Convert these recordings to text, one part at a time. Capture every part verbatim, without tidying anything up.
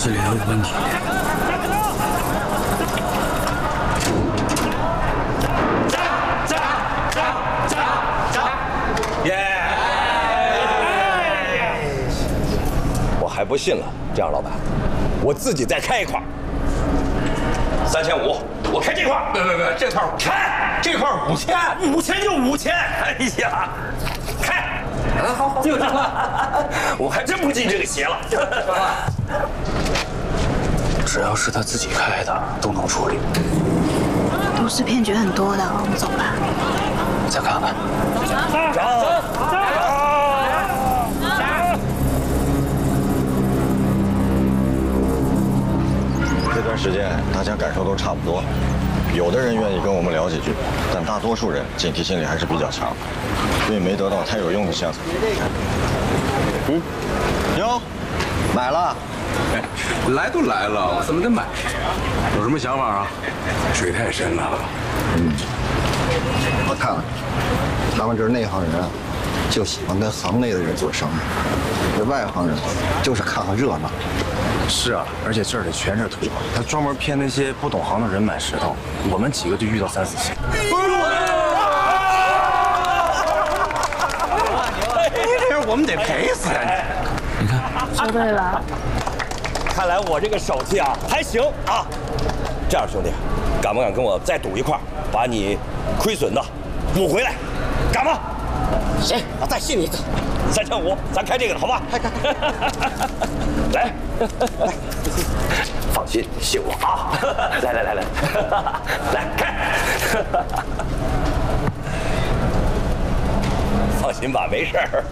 这里有问题。 加加加加加！耶！ 我还不信了，这样，老板，我自己再开一块，三千五，我开这块。 别别别，这块开，这块五千，五千就五千。哎呀，开。 啊，好好， 就这了，我还真不进这个邪了。 只要是他自己开的，都能处理。 都市骗局很多的，我们走吧。 再看看。 走走走。这段时间大家感受都差不多，有的人愿意跟我们聊几句，但大多数人警惕心理还是比较强，所以没得到太有用的线索。嗯，哟，买了。 哎，来都来了，我怎么得买？有什么想法啊？水太深了。 嗯，我看了，他们这儿内行人啊，就喜欢跟行内的人做生意；这外行人就是看看热闹。 是啊，而且这里全是土，他专门骗那些不懂行的人买石头，我们几个就遇到三四起。你这样我们得赔死呀！你，你看， 说对了。 看来我这个手气啊还行啊。这样，兄弟，敢不敢跟我再赌一块，把你亏损的补回来？敢吗？ 行，我再信你一次。 三千五，咱开这个了，好吧？ 开开开。 来，来，放心，信我啊！来来来来，来开。放心吧，没事儿。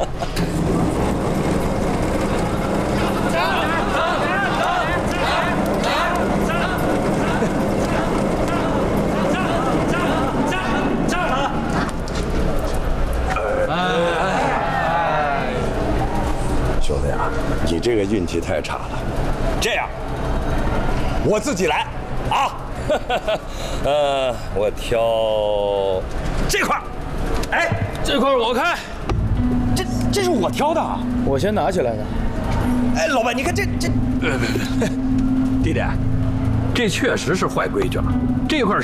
兄弟啊，你这个运气太差了。这样，我自己来啊。呃，我挑这块。哎， 这块我开。 这这是我挑的啊， 我先拿起来的。 哎，老板，你看这这， 别别别，弟弟，这确实是坏规矩了。这块